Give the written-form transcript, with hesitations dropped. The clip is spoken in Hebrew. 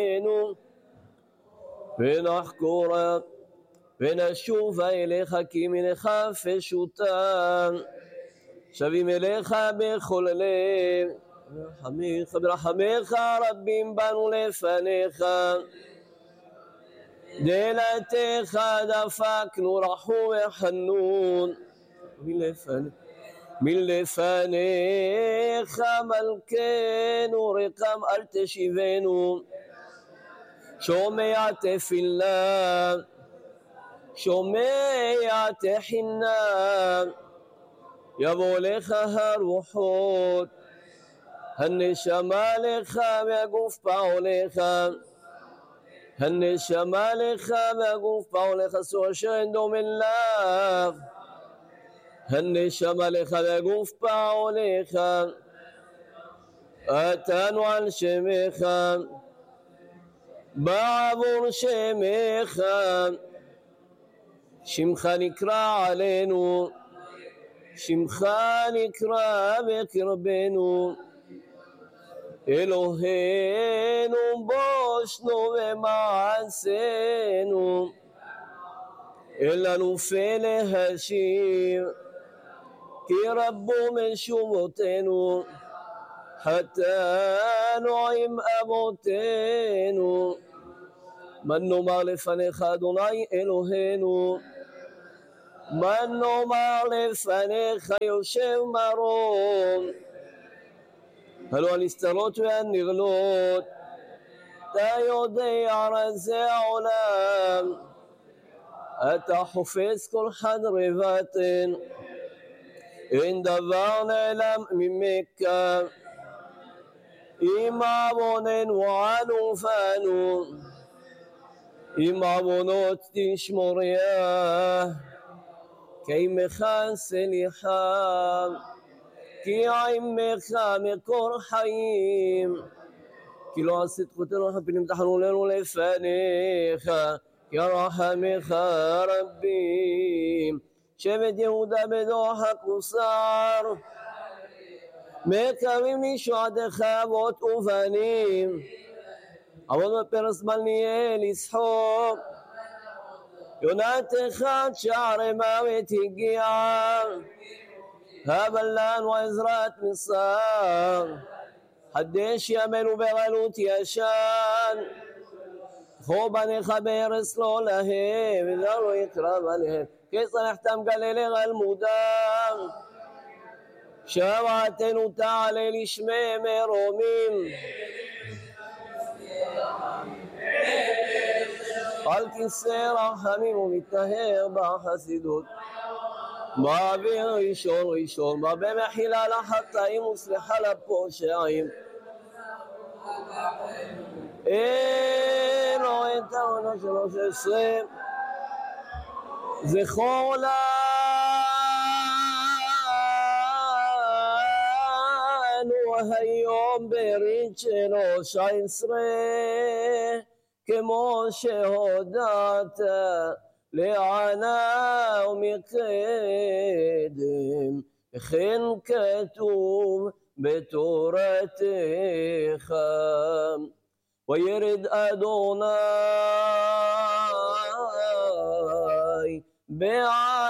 ונחקור ונשוב אליך כי מנך פשוטם, שבים אליך בכל לב, ברחמיך רבים באנו לפניך, דלתך דפקנו רחום וחנון, מלפניך מלכנו רקם אל תשיבנו, שומע תפילה, שומע תחינה, יבוא לך הרוחות, הנשמה לך והגוף פעולך, הנשמה לך והגוף פעולך, אסור אשר אין דומה לך, הנשמה לך והגוף פעולך, אתנו על שמך, בעבור שמך, שמך נקרא עלינו, שמך נקרא בקרבנו, אלוהינו בושנו ומעשינו, אין לנו פה להשיב, כי רבו משובותינו, חטאנו עם אבותינו, מה נאמר לפניך אדוני אלוהינו, מה נאמר לפניך יושב מרום, הלא הנסתרות והנגלות, אתה יודע רזי העולם, אתה חופש כל חדרי בטן, אין דבר נעלם ממך, אם עווננו ענו פנו, אם עוונות תשמוריה, כי עמך סליחה, כי עמך מקור חיים, כי לא עשית חוטאנו חפים תחנוננו לפניך, כי רחמך רבים, שבט יהודה בדוחק וסער, מקווים לישועתך אבות ובנים, עבוד בפרס זמן נהיה לצחוק, יונתך עד שערי מוות הגיעה, אבל לנו עזרת מסר, חדש ימינו בגלות ישן, קחו בניך בארץ לא להם, ולא יקרב עליהם, כי צנחתם גלילי גלמודם, שבעתנו תעלה לשמי מרומים, על כיסא רחמים ומתנהר בחסידות, מעביר ראשון ראשון, מרבה מחילה לחטאים וסליחה לפושעים, אלוהים תעונה 13, זכור לנו היום ברית 13, כמו שהודעת לענה ומקדם, וכן כתוב בתורתך, וירד אדוני בעד